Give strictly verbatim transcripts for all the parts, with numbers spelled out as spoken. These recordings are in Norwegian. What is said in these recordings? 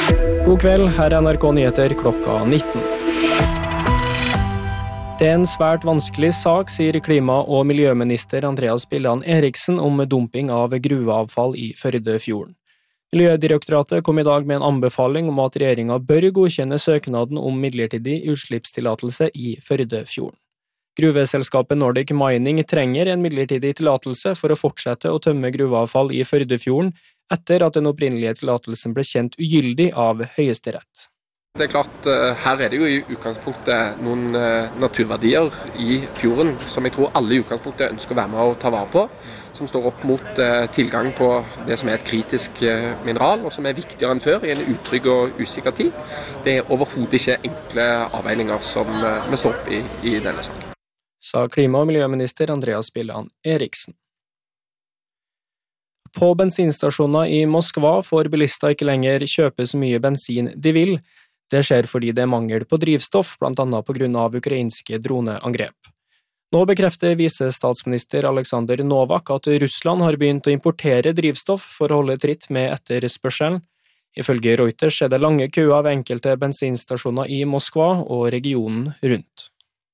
God kveld, her er N R K Nyheter klokka nitten. Det er en svært vanskelig sak, sier klima- og miljøminister Andreas Bjelland Eriksen om dumping av gruveavfall i Førdefjorden. Miljødirektoratet kom i dag med en anbefaling om at regjeringen bør godkjenne søknaden om midlertidig utslippstillatelse i Førdefjorden. Gruveselskapet Nordic Mining trenger en midlertidig tillatelse for å fortsette å tømme gruveavfall i Førdefjorden etter at den opprinnelige tillatelsen ble kjent ugyldig av Høyesterett. Det er klart, her er det jo i utgangspunktet noen naturverdier i fjorden som jeg tror alle i utgangspunktet ønsker å være med og ta vare på, som står opp mot tilgang på det som er et kritisk mineral, og som er viktigere enn før i en utrygg og usikker tid. Det er overhodet ikke enkle avveininger som vi står opp i i denne saken. Sa klima- og miljøminister Andreas Bjelland Eriksen. På bensinstasjoner i Moskva får bilister ikke lenger kjøpe så mye bensin de vil. Det skjer fordi det er mangel på drivstoff, blant annet på grunn av ukrainske droneangrep. Nå bekrefter visestatsminister Aleksandr Novak at Russland har begynt å importere drivstoff for å holde tritt med etterspørselen. Ifølge Reuters er det lange køer ved enkelte bensinstasjoner i Moskva og regionen rundt.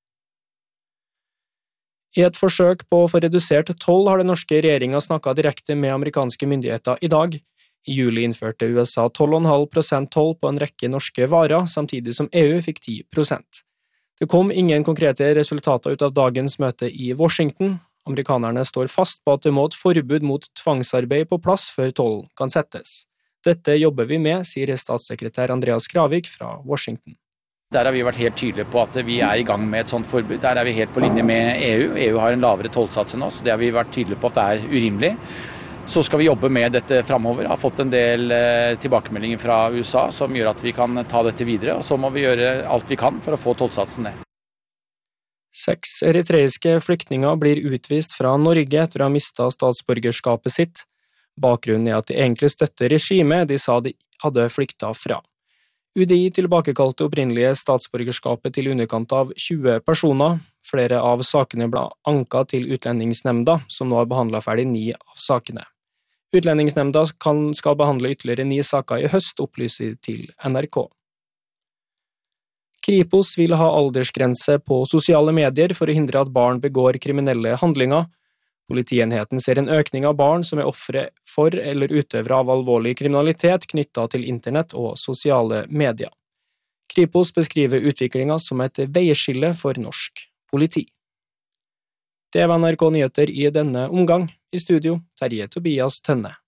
I et forsøk på å få redusert toll har den norske regjeringen snakket direkte med amerikanske myndigheter i dag. I juli innførte U S A tolv komma fem prosent toll på en rekke norske varer, samtidig som E U fikk ti prosent. Det kom ingen konkrete resultater ut av dagens møte i Washington. Amerikanerne står fast på at det må et forbud mot tvangsarbeid på plass før tollen kan settes. Dette jobber vi med, sier statssekretær Andreas Kravik fra Washington. Der har vi vært helt tydelige på at vi er i gang med et sånt forbud. Der er vi helt på linje med E U. E U har en lavere tollsats enn oss. Det har vi vært tydelige på at det er urimelig. Så skal vi jobbe med dette fremover. Jeg har fått en del tilbakemeldinger fra U S A som gjør at vi kan ta dette videre, og så må vi gjøre alt vi kan for å få tollsatsen ned. Seks eritreiske flyktninger blir utvist fra Norge etter å ha mistet statsborgerskapet sitt. Bakgrunnen er at de egentlig støtter regimet de sa de hadde flyktet fra. U D I tilbakekalte opprinnelige statsborgerskapet til underkant av tjue personer. Flere av sakene ble anket til Utlendingsnemnda, som nå har behandlet ferdig ni av sakene. Utlendingsnemnda kan, skal behandle ytterligere ni saker i høst, opplyser til N R K. Kripos vil ha aldersgrense på sosiale medier for å hindre at barn begår kriminelle handlinger. Politienheten ser en økning av barn som er ofre for eller utøvere av alvorlig kriminalitet knyttet til internett og sosiale medier. Kripos beskriver utviklingen som et veiskille for norsk politi. Det var N R K Nyheter i denne omgang. I studio, Terje Tobias Tønne.